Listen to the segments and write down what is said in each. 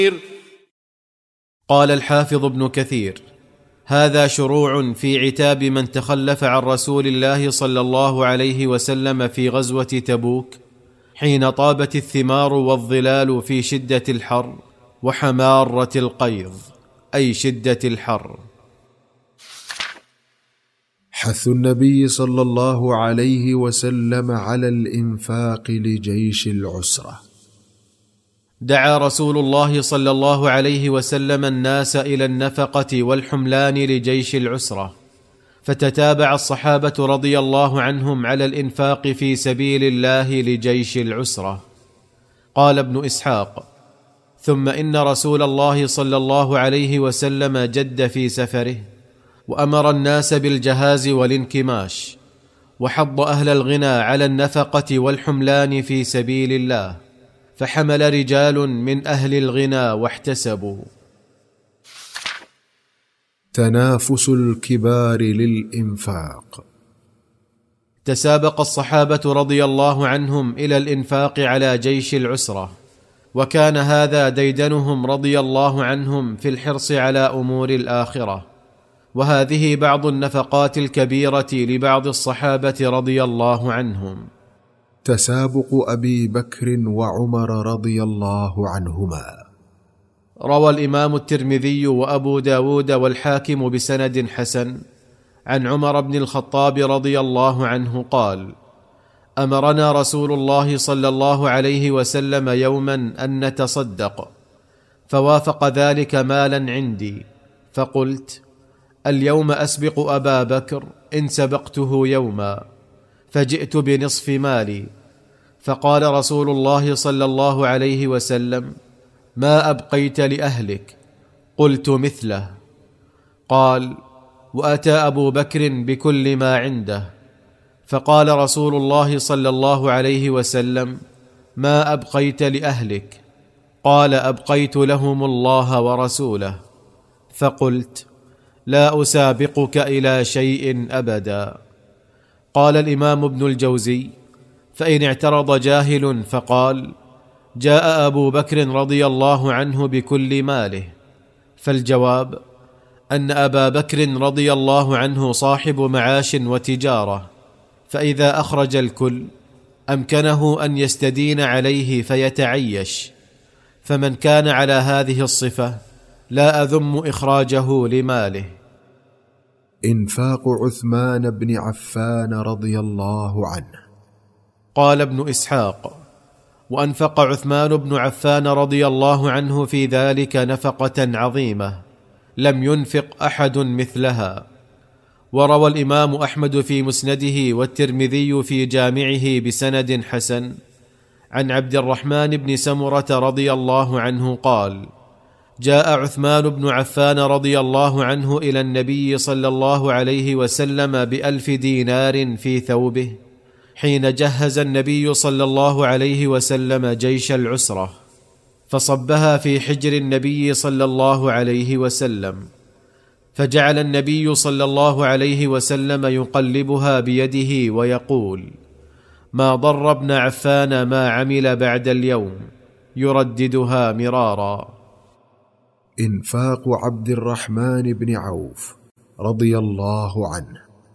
قال الحافظ ابن كثير: هذا شروع في عتاب من تخلف عن رسول الله صلى الله عليه وسلم في غزوة تبوك، حين طابت الثمار والظلال في شدة الحر وحمارة القيظ، أي شدة الحر. حث النبي صلى الله عليه وسلم على الإنفاق لجيش العسرة. دعا رسول الله صلى الله عليه وسلم الناس إلى النفقة والحملان لجيش العسرة، فتتابع الصحابة رضي الله عنهم على الإنفاق في سبيل الله لجيش العسرة. قال ابن إسحاق: ثم إن رسول الله صلى الله عليه وسلم جد في سفره، وأمر الناس بالجهاز والانكماش، وحض أهل الغنى على النفقة والحملان في سبيل الله، فحمل رجال من أهل الغنى واحتسبوا. تنافس الكبار للإنفاق. تسابق الصحابة رضي الله عنهم إلى الإنفاق على جيش العسرة، وكان هذا ديدنهم رضي الله عنهم في الحرص على أمور الآخرة. وهذه بعض النفقات الكبيرة لبعض الصحابة رضي الله عنهم: تسابق أبي بكر وعمر رضي الله عنهما. روى الإمام الترمذي وأبو داود والحاكم بسند حسن عن عمر بن الخطاب رضي الله عنه قال: أمرنا رسول الله صلى الله عليه وسلم يوما أن نتصدق، فوافق ذلك مالا عندي، فقلت: اليوم أسبق أبا بكر إن سبقته يوما، فجئت بنصف مالي، فقال رسول الله صلى الله عليه وسلم: ما أبقيت لأهلك؟ قلت: مثله. قال: وأتى أبو بكر بكل ما عنده، فقال رسول الله صلى الله عليه وسلم: ما أبقيت لأهلك؟ قال: أبقيت لهم الله ورسوله. فقلت: لا أسابقك إلى شيء أبدا. قال الإمام ابن الجوزي: فإن اعترض جاهل فقال: جاء أبو بكر رضي الله عنه بكل ماله، فالجواب أن أبا بكر رضي الله عنه صاحب معاش وتجارة، فإذا أخرج الكل أمكنه أن يستدين عليه فيتعيش، فمن كان على هذه الصفة لا أذم إخراجه لماله. إنفاق عثمان بن عفان رضي الله عنه. قال ابن إسحاق: وأنفق عثمان بن عفان رضي الله عنه في ذلك نفقة عظيمة لم ينفق أحد مثلها. وروى الإمام أحمد في مسنده والترمذي في جامعه بسند حسن عن عبد الرحمن بن سمرة رضي الله عنه قال: جاء عثمان بن عفان رضي الله عنه إلى النبي صلى الله عليه وسلم ب1,000 دينار في ثوبه، حين جهز النبي صلى الله عليه وسلم جيش العسرة، فصبها في حجر النبي صلى الله عليه وسلم، فجعل النبي صلى الله عليه وسلم يقلبها بيده ويقول: ما ضر ابن عفان ما عمل بعد اليوم، يرددها مرارا. إنفاق عبد الرحمن بن عوف رضي الله عنه.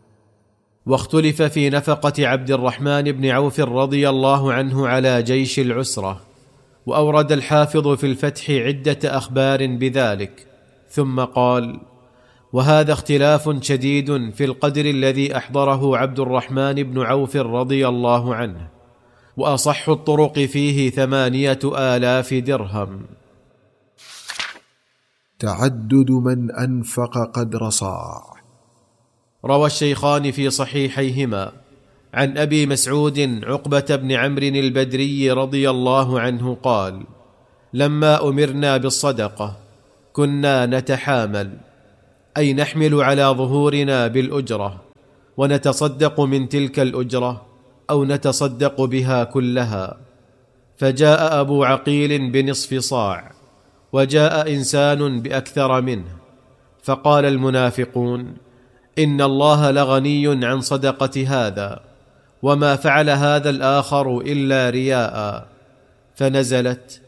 واختلف في نفقة عبد الرحمن بن عوف رضي الله عنه على جيش العسرة، وأورد الحافظ في الفتح عدة أخبار بذلك، ثم قال: وهذا اختلاف شديد في القدر الذي أحضره عبد الرحمن بن عوف رضي الله عنه، وأصح الطرق فيه 8,000 درهم. تعدد من أنفق قدر صاع. روى الشيخان في صحيحيهما عن أبي مسعود عقبة بن عمرو البدري رضي الله عنه قال: لما أمرنا بالصدقة كنا نتحامل، أي نحمل على ظهورنا بالأجرة، ونتصدق من تلك الأجرة أو نتصدق بها كلها. فجاء أبو عقيل بنصف صاع، وجاء إنسان بأكثر منه، فقال المنافقون: إن الله لغني عن صدقة هذا، وما فعل هذا الآخر إلا رياء. فنزلت: